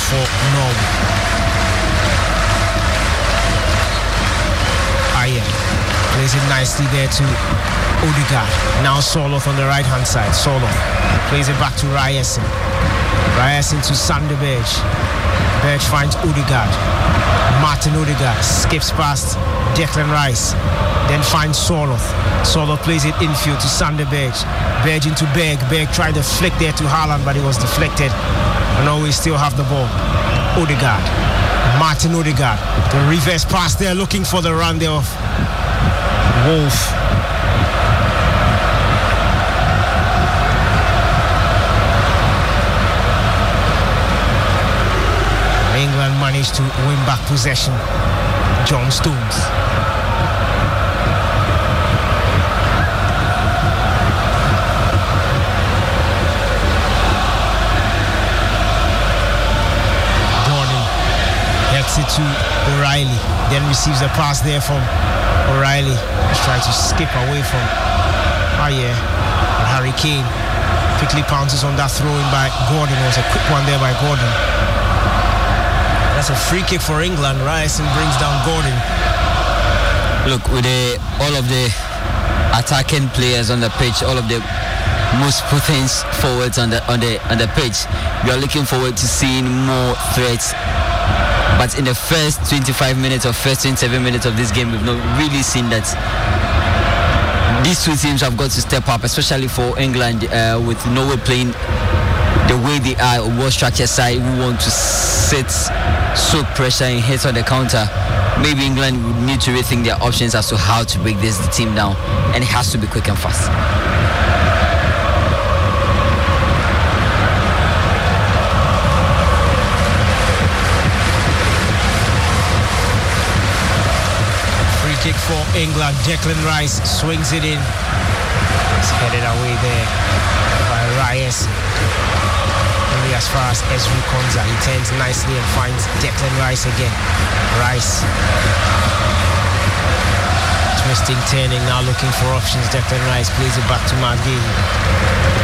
for Norway. Ayer plays it nicely there to Odegaard. Now Soloth on the right hand side. Soloth plays it back to Ryerson. Ryerson to Sander Berge. Berge finds Odegaard. Martin Odegaard skips past Declan Rice. Then finds Soloth. Soloth plays it infield to Sander Berge. Berge into Berg. Berg tried to flick there to Haaland, but it was deflected. And now we still have the ball. Odegaard. Martin Odegaard. The reverse pass there, looking for the run there of Wolf. England managed to win back possession. John Stones. Gordon gets it to O'Reilly. Then receives a pass there from O'Reilly. He's trying to skip away from Ayer. But Harry Kane quickly pounces on that throw-in by Gordon. It was a quick one there by Gordon. That's a free kick for England. Ryerson brings down Gordon. Look, with all of the attacking players on the pitch, all of the most potent forwards on the pitch, we are looking forward to seeing more threats. But in the first 25 minutes or first 27 minutes of this game, we've not really seen that. These two teams have got to step up, especially for England, with Norway playing the way they are, well structured side. We want to sit, soak pressure and hit on the counter. Maybe England would need to rethink their options as to how to break this team down, and it has to be quick and fast. Free kick for England. Declan Rice swings it in. It's headed away there by Ryerson. Only as far as Ezri Konza. He turns nicely and finds Declan Rice again. Rice twisting, turning, now looking for options. Declan Rice plays it back to Mark Gay.